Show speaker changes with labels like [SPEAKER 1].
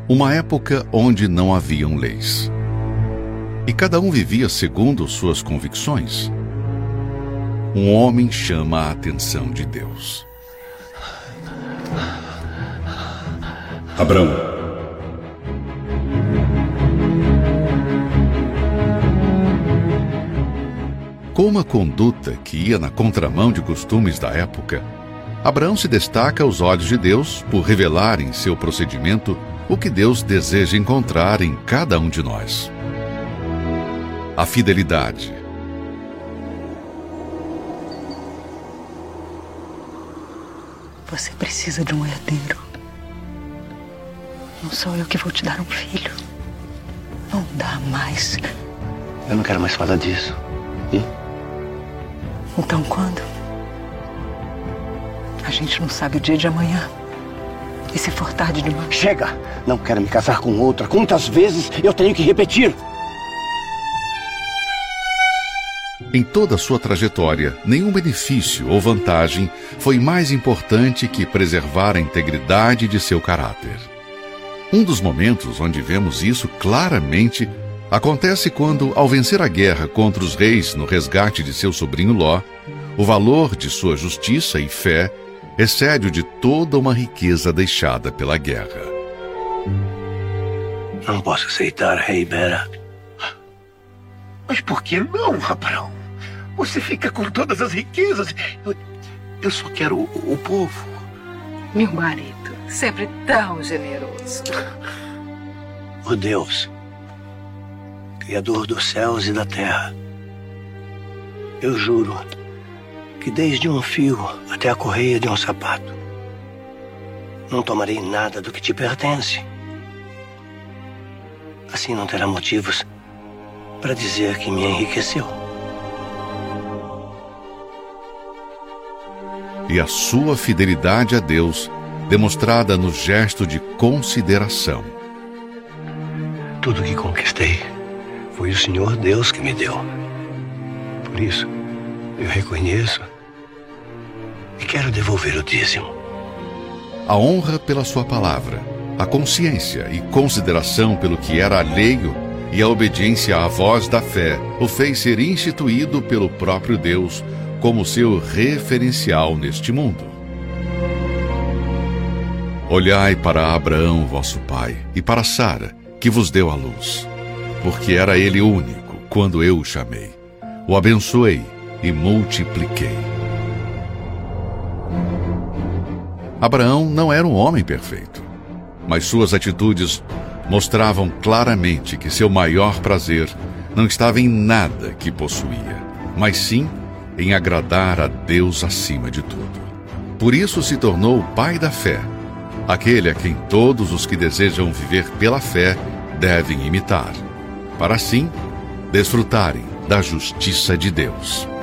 [SPEAKER 1] uma época onde não haviam leis. E cada um vivia segundo suas convicções. Um homem chama a atenção de Deus.
[SPEAKER 2] Abrão.
[SPEAKER 1] Com uma conduta que ia na contramão de costumes da época, Abraão se destaca aos olhos de Deus por revelar em seu procedimento o que Deus deseja encontrar em cada um de nós. A fidelidade.
[SPEAKER 3] Você precisa de um herdeiro. Não sou eu que vou te dar um filho. Não dá mais.
[SPEAKER 4] Eu não quero mais falar disso. E?
[SPEAKER 3] Então quando? A gente não sabe o dia de amanhã. E se for tarde demais?
[SPEAKER 4] Chega! Não quero me casar com outra. Quantas vezes eu tenho que repetir?
[SPEAKER 1] Em toda a sua trajetória, nenhum benefício ou vantagem foi mais importante que preservar a integridade de seu caráter. Um dos momentos onde vemos isso claramente acontece quando, ao vencer a guerra contra os reis no resgate de seu sobrinho Ló, o valor de sua justiça e fé excede o de toda uma riqueza deixada pela guerra.
[SPEAKER 4] Não posso aceitar, rei Bera.
[SPEAKER 5] Mas por que não, Abrão? Você fica com todas as riquezas. Eu só quero o povo.
[SPEAKER 3] Meu marido, sempre tão generoso.
[SPEAKER 4] O Deus, Criador dos céus e da terra, eu juro que desde um fio até a correia de um sapato, não tomarei nada do que te pertence. Assim não terá motivos para dizer que me enriqueceu.
[SPEAKER 1] E a sua fidelidade a Deus, demonstrada no gesto de consideração.
[SPEAKER 4] Tudo que conquistei foi o Senhor Deus que me deu. Por isso, eu reconheço e quero devolver o dízimo.
[SPEAKER 1] A honra pela sua palavra, a consciência e consideração pelo que era alheio e a obediência à voz da fé o fez ser instituído pelo próprio Deus como seu referencial neste mundo. Olhai para Abraão, vosso pai, e para Sara, que vos deu a luz, porque era ele único quando eu o chamei. O abençoei e multipliquei. Abraão não era um homem perfeito, mas suas atitudes mostravam claramente que seu maior prazer não estava em nada que possuía, mas sim em agradar a Deus acima de tudo. Por isso se tornou o pai da fé, aquele a quem todos os que desejam viver pela fé devem imitar, para assim desfrutarem da justiça de Deus.